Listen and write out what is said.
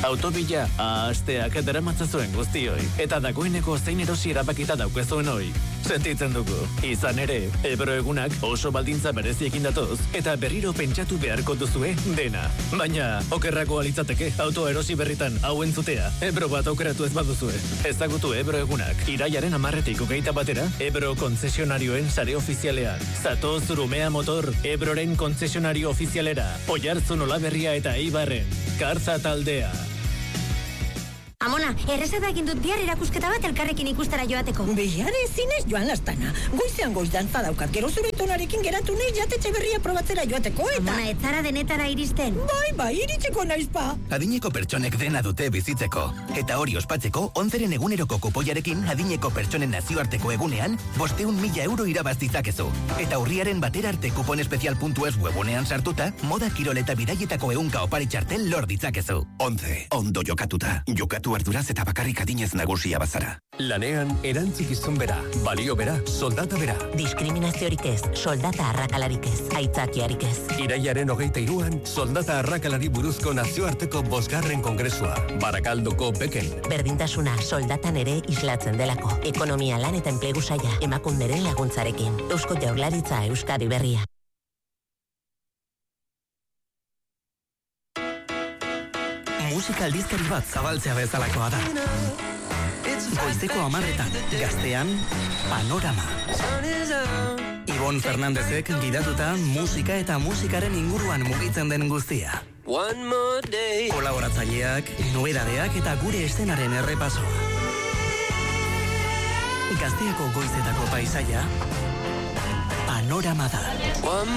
Autobila, asteak daramatzazuen guztioi. Eta dagoeneko zein erosi erabakita daukezuen hoi. Sentitzen dugu. Izan ere, Ebro egunak oso baldintza bereziekin datoz, eta berriro pentsatu beharko duzue dena. Baina, okerrako alitzateke auto erosi berritan hau entzutea. Ebro bat aukeratu ez baduzue. Ezagutu Ebro egunak. Iraiaren 10-tik 21 Ebro konzesionarioen sare ofizialean. Zatoz Urumea Motor, Ebroren konzesionario ofizialera. Oiartzun Olaberria eta Eibarren. Kartza taldea. Amona, errezeta egin dut bihar erakusketa bat elkarrekin ikustera joateko. Bihar ezinez joan lastana. Goizean goiz dantza daukat. Gero zure tonarekin geratu nahi jatetxe berria probatzera joateko eta... Amona, ez zara denetara iristen. Bai, iritseko naizpa. Adineko pertsonek dena dute bizitzeko. Eta hori ospatzeko, 11 eguneroko kupoiarekin adineko pertsonen nazioarteko egunean 500.000 euro irabaz ditzakezu. Eta urriaren batera arte kuponespezial.es webunean sartuta, moda kirol eta bidaietako 100 opari txartel lor ditzakezu. 11. Ondo jokatuta. Jokatu arduraz eta bakarrik adinez nagusia bazara. Lanean erantzukizun bera, balio bera, soldata bera. Diskriminaziorik ez, soldata arrakalarik ez, aitzakiarik ez. Iraiaren 23an, soldata arrakalari buruzko nazioarteko 5. kongresua. Barakaldoko Beken. Berdintasuna soldatan ere islatzen delako. Ekonomia, lan eta enplegu saila, Emakunderen laguntzarekin. Eusko Jaurlaritza, Euskadi Berria. Musika aldizkari bat zabaltzea bezalakoa da. Goizeko 10etan, Gaztean, Panorama. Ibon Fernandezek gidatuta musika eta musikaren inguruan mugitzen den guztia. Kolaboratzaileak, nobedadeak eta gure eszenaren errepasoa. Gazteako goizetako paisaia, Panorama da.